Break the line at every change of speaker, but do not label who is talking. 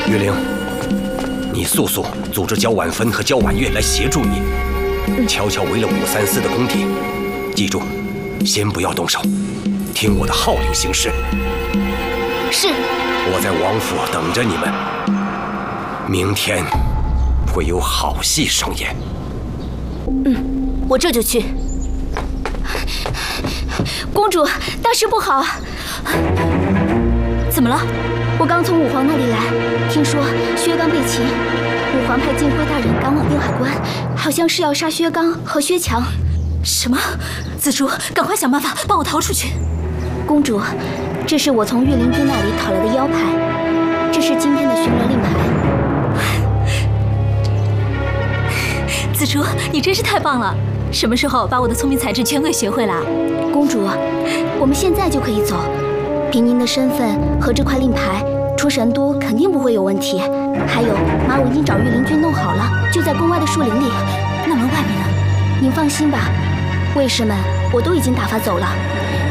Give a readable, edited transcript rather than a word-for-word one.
玉玲，你速速组织焦婉芬和焦婉月来协助你，悄悄围了534的宫邸。记住，先不要动手，听我的号令行事。
是。
我在王府等着你们，明天会有好戏上演。
我这就去。公主，大事不好！怎么了？我刚从武皇那里来，听说薛刚被擒，武皇派晋徽大人赶往滨海关，好像是要杀薛刚和薛强。
什么？紫竹，赶快想办法帮我逃出去！
公主，这是我从御林军那里讨来的腰牌，这是今天的巡逻令牌。
紫竹，你真是太棒了！什么时候把我的聪明才智全给学会了？
公主，我们现在就可以走。凭您的身份和这块令牌，出神都肯定不会有问题。还有，马我已经找御林军弄好了，就在宫外的树林里。
那门外面呢？
您放心吧，卫士们我都已经打发走了。